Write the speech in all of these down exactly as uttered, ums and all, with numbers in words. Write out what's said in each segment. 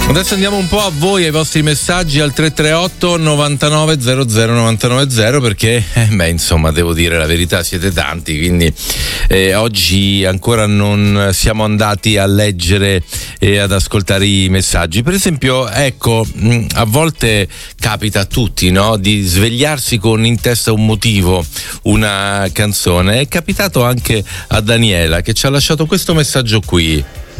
Adesso andiamo un po' a voi, ai vostri messaggi al tre tre otto novantanove zero zero novantanove zero, perché eh, beh insomma devo dire la verità, siete tanti, quindi eh, oggi ancora non siamo andati a leggere e ad ascoltare i messaggi. Per esempio, ecco, mh, a volte capita a tutti, no, di svegliarsi con in testa un motivo, una canzone. È capitato anche a Daniela, che ci ha lasciato questo messaggio qui.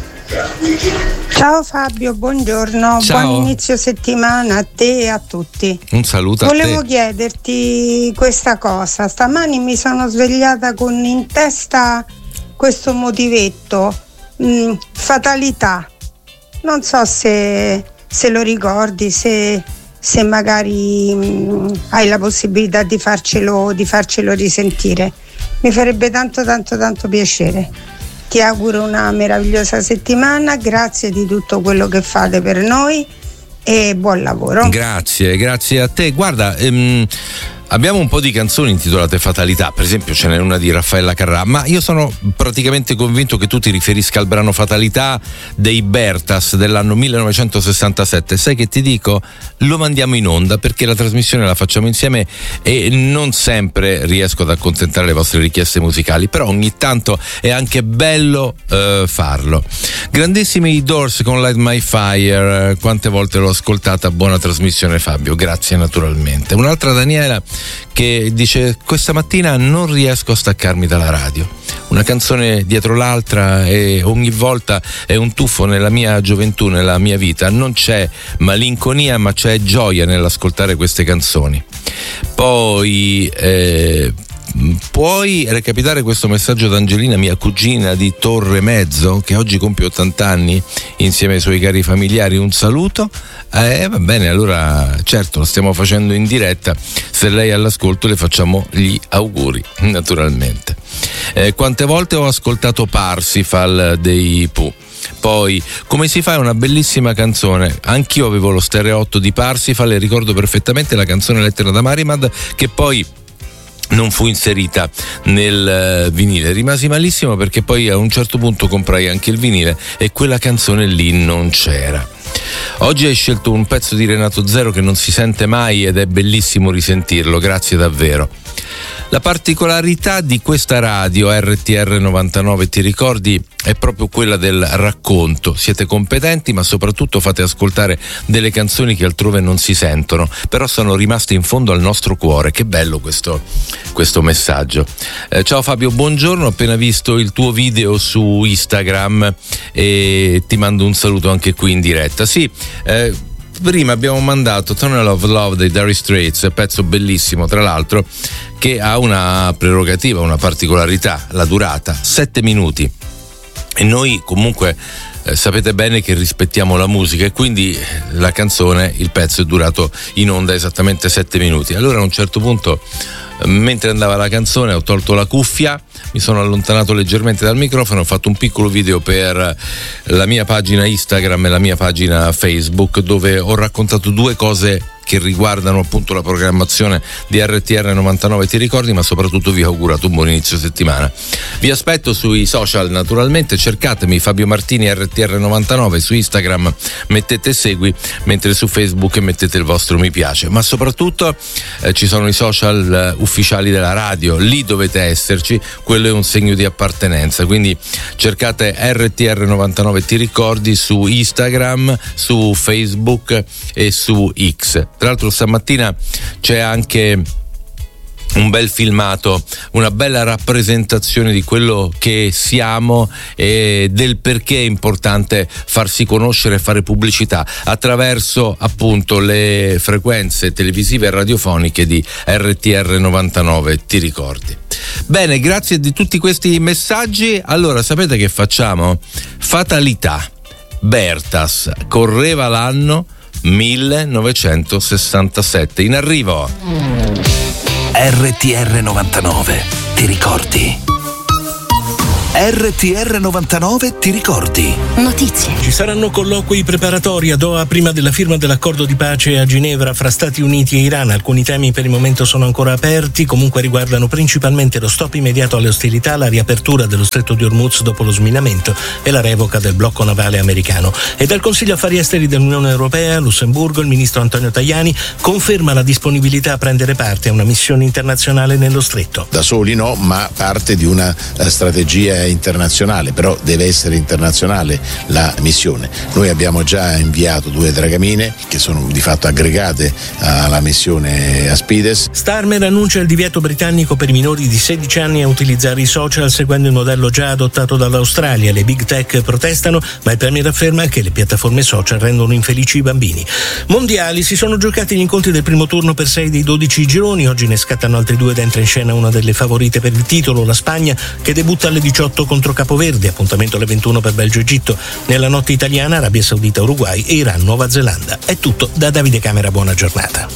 Ciao Fabio, buongiorno, Ciao. Buon inizio settimana a te e a tutti. Un saluto a Volevo te. chiederti questa cosa. Stamani mi sono svegliata con in testa questo motivetto, mh, fatalità. Non so se, se lo ricordi, se, se magari mh, hai la possibilità di farcelo, di farcelo risentire. Mi farebbe tanto tanto tanto piacere. Ti auguro una meravigliosa settimana, grazie di tutto quello che fate per noi e buon lavoro. Grazie, grazie a te. Guarda, ehm, abbiamo un po' di canzoni intitolate Fatalità, per esempio ce n'è una di Raffaella Carrà, ma io sono praticamente convinto che tu ti riferisca al brano Fatalità dei Bertas dell'anno millenovecentosessantasette. Sai che ti dico? Lo mandiamo in onda perché la trasmissione la facciamo insieme e non sempre riesco ad accontentare le vostre richieste musicali, però ogni tanto è anche bello eh, farlo. Grandissimi i Doors con Light My Fire, quante volte l'ho ascoltata, buona trasmissione Fabio, grazie naturalmente. Un'altra Daniela che dice: questa mattina non riesco a staccarmi dalla radio, una canzone dietro l'altra e ogni volta è un tuffo nella mia gioventù, nella mia vita. Non c'è malinconia ma c'è gioia nell'ascoltare queste canzoni. Poi eh, puoi recapitare questo messaggio da Angelina, mia cugina di Torre Mezzo, che oggi compie ottanta anni insieme ai suoi cari familiari. Un saluto. Eh, va bene, allora certo lo stiamo facendo in diretta, se lei è all'ascolto le facciamo gli auguri naturalmente. Eh, quante volte ho ascoltato Parsifal dei Pooh. Poi, come si fa, è una bellissima canzone. Anch'io avevo lo stereo otto di Parsifal e ricordo perfettamente la canzone Lettera da Marimad, che poi non fu inserita nel vinile. Rimasi malissimo perché poi a un certo punto comprai anche il vinile e quella canzone lì non c'era. Oggi hai scelto un pezzo di Renato Zero che non si sente mai ed è bellissimo risentirlo, grazie davvero. La particolarità di questa radio R T R novantanove, ti ricordi, è proprio quella del racconto. Siete competenti ma soprattutto fate ascoltare delle canzoni che altrove non si sentono, però sono rimaste in fondo al nostro cuore. Che bello questo, questo messaggio. Eh, ciao Fabio, buongiorno, ho appena visto il tuo video su Instagram e ti mando un saluto anche qui in diretta. Sì, eh, prima abbiamo mandato Tunnel of Love dei Dire Straits, pezzo bellissimo tra l'altro, che ha una prerogativa, una particolarità, la durata, sette minuti. E noi comunque eh, sapete bene che rispettiamo la musica e quindi la canzone, il pezzo è durato in onda esattamente sette minuti. Allora a un certo punto, mentre andava la canzone, ho tolto la cuffia, mi sono allontanato leggermente dal microfono, ho fatto un piccolo video per la mia pagina Instagram e la mia pagina Facebook, dove ho raccontato due cose che riguardano appunto la programmazione di R T R novantanove, ti ricordi, ma soprattutto vi ho augurato un buon inizio settimana. Vi aspetto sui social naturalmente, cercatemi Fabio Martini R T R novantanove, su Instagram mettete segui, mentre su Facebook mettete il vostro mi piace, ma soprattutto eh, ci sono i social eh, ufficiali della radio, lì dovete esserci, quello è un segno di appartenenza, quindi cercate R T R novantanove, ti ricordi, su Instagram, su Facebook e su X. Tra l'altro stamattina c'è anche un bel filmato, una bella rappresentazione di quello che siamo e del perché è importante farsi conoscere e fare pubblicità attraverso appunto le frequenze televisive e radiofoniche di R T R novantanove, ti ricordi. Bene, grazie di tutti questi messaggi. Allora, sapete che facciamo? Fatalità, Bertas, correva l'anno millenovecentosessantasette, in arrivo. R T R novantanove, ti ricordi? R T R novantanove ti ricordi. Notizie. Ci saranno colloqui preparatori a Doha prima della firma dell'accordo di pace a Ginevra fra Stati Uniti e Iran. Alcuni temi per il momento sono ancora aperti, comunque riguardano principalmente lo stop immediato alle ostilità, la riapertura dello stretto di Hormuz dopo lo sminamento e la revoca del blocco navale americano. E dal Consiglio Affari Esteri dell'Unione Europea, Lussemburgo, il ministro Antonio Tajani conferma la disponibilità a prendere parte a una missione internazionale nello stretto. Da soli no, ma parte di una uh, strategia internazionale, però deve essere internazionale la missione. Noi abbiamo già inviato due dragamine che sono di fatto aggregate alla missione Aspides. Starmer annuncia il divieto britannico per i minori di sedici anni a utilizzare i social seguendo il modello già adottato dall'Australia. Le big tech protestano, ma il premier afferma che le piattaforme social rendono infelici i bambini. Mondiali, si sono giocati gli incontri del primo turno per sei dei dodici gironi. Oggi ne scattano altri due ed entra in scena una delle favorite per il titolo, la Spagna, che debutta alle diciotto contro Capoverde, appuntamento alle ventuno per Belgio-Egitto. Nella notte italiana Arabia Saudita-Uruguay e Iran-Nuova Zelanda. È tutto da Davide Camera, buona giornata.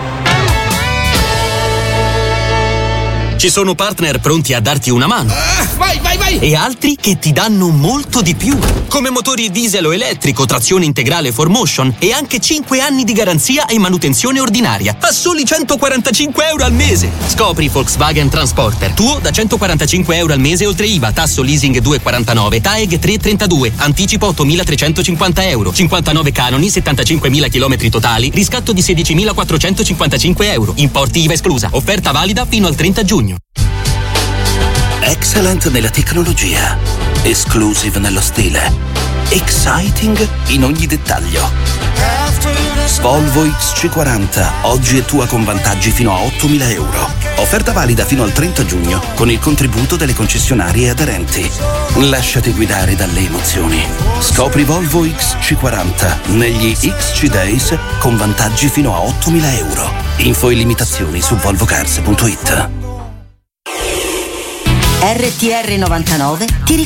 Ci sono partner pronti a darti una mano. Ah, vai, vai, vai! E altri che ti danno molto di più. Come motori diesel o elettrico, trazione integrale four motion e anche cinque anni di garanzia e manutenzione ordinaria a soli centoquarantacinque euro al mese. Scopri Volkswagen Transporter, tuo da centoquarantacinque euro al mese oltre I V A, tasso leasing due virgola quarantanove, T A E G tre virgola trentadue, anticipo ottomilatrecentocinquanta euro, cinquantanove canoni, settantacinquemila chilometri totali, riscatto di sedicimilaquattrocentocinquantacinque euro, importi I V A esclusa, offerta valida fino al trenta giugno. Excellent nella tecnologia, exclusive nello stile, exciting in ogni dettaglio. Volvo X C quaranta, oggi è tua con vantaggi fino a ottomila euro. Offerta valida fino al trenta giugno con il contributo delle concessionarie aderenti. Lasciati guidare dalle emozioni. Scopri Volvo X C quaranta negli X C Days con vantaggi fino a ottomila euro. Info e limitazioni su volvocars punto it. R T R novantanove ti